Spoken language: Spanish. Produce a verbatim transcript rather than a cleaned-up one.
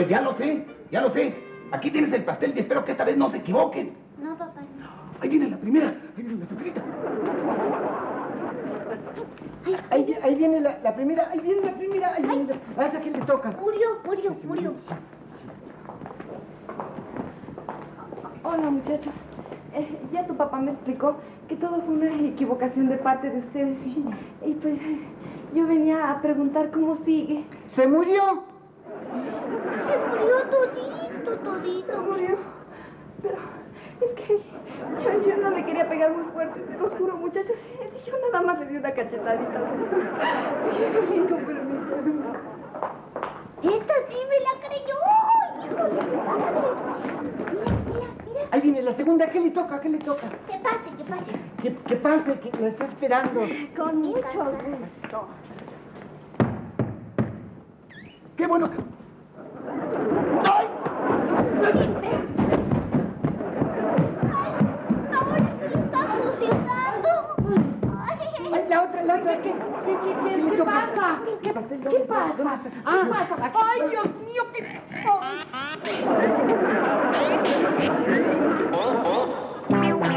Pues ya lo sé, ya lo sé. Aquí tienes el pastel y espero que esta vez no se equivoquen. No, papá, no. Ahí viene la primera, ahí viene la primerita. Ahí, ahí viene la, la primera, ahí viene la primera, ahí viene la... ¿A esa que le toca? Murió, murió, murió. Hola, muchachos. Eh, ya tu papá me explicó que todo fue una equivocación de parte de ustedes y, y pues yo venía a preguntar cómo sigue. ¿Se murió? Se murió todito, todito. Murió. Pero es que yo, yo no le quería pegar muy fuerte, se los juro, muchachos. Yo nada más le di una cachetadita. Con permiso. Esta sí me la creyó. Mira, mira, mira. Ahí viene la segunda, ¿qué le toca? ¿Qué le toca? Que pase, que pase. ¿Qué, qué pasa? Que la está esperando. Con mucho gusto. ¡Qué bueno! ¡Ay! ¡Ahora se lo está suicidando! Ay, la otra, la otra, ¿qué? ¿Qué, qué, qué, ¿Qué le toca? pasa? ¿Qué pastel? ¿Qué ¿Dónde está? pasa? ¿Dónde está? ¿Qué Ah, pasa? aquí. ¡Ay, Dios mío! ¿Qué...